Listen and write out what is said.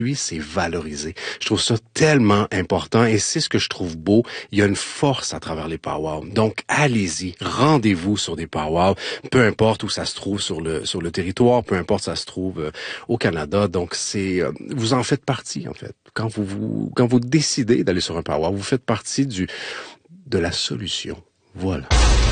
lui, c'est valorisé. Je trouve ça tellement important et c'est ce que je trouve beau. Il y a une force à travers les powwows. Donc, allez-y, rendez-vous sur des powwows, peu importe où ça se trouve sur le territoire, peu importe ça se trouve au Canada. Donc, vous en faites partie, en fait. Quand vous décidez d'aller sur un powwow, vous faites partie de la solution. Voilà.